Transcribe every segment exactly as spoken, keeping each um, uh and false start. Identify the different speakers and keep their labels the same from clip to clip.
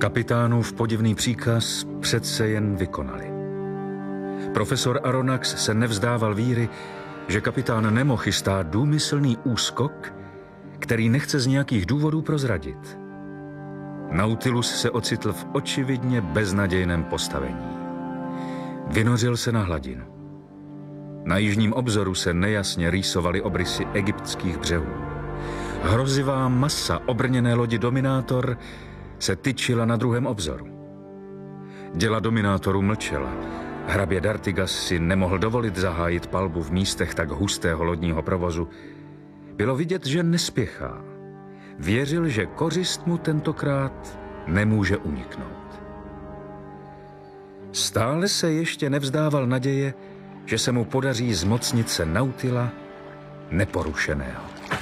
Speaker 1: Kapitánův podivný příkaz přece jen vykonali. Profesor Aronnax se nevzdával víry, že kapitán Nemo chystá důmyslný úskok, který nechce z nějakých důvodů prozradit. Nautilus se ocitl v očividně beznadějném postavení. Vynořil se na hladinu. Na jižním obzoru se nejasně rýsovaly obrysy egyptských břehů. Hrozivá masa obrněné lodi Dominátor se tyčila na druhém obzoru. Děla Dominátoru mlčela. Hrabě D'Artigas si nemohl dovolit zahájit palbu v místech tak hustého lodního provozu. Bylo vidět, že nespěchá. Věřil, že kořist mu tentokrát nemůže uniknout. Stále se ještě nevzdával naděje, že se mu podaří zmocnit se Nautila neporušeného.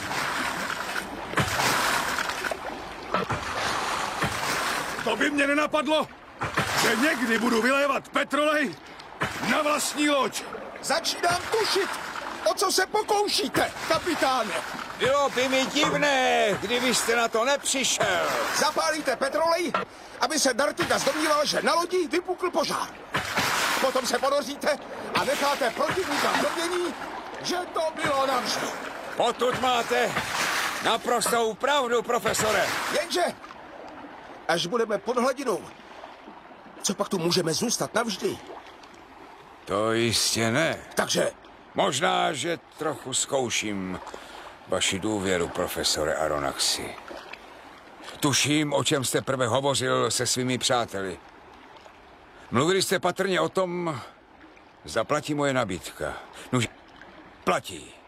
Speaker 2: To by mě nenapadlo, že někdy budu vylévat petrolej na vlastní loď.
Speaker 3: Začínám tušit, o co se pokoušíte, kapitáne.
Speaker 4: Bylo by mi divné, kdybyste na to nepřišel.
Speaker 3: Zapálíte petrolej, aby se D'Artigas domníval, že na lodi vypukl požár. Potom se ponoříte a necháte protivníka v domění, že to bylo navždy.
Speaker 4: Potud máte naprostou pravdu, profesore.
Speaker 3: Jenže, až budeme pod hladinou, co pak tu můžeme zůstat navždy?
Speaker 4: To jistě ne.
Speaker 3: Takže
Speaker 4: Možná, že trochu zkouším vaši důvěru, profesore Aronnaxi. Tuším, o čem jste prve hovořil se svými přáteli. Mluvili jste patrně o tom, zaplatí moje nabídka. Nuž, platí.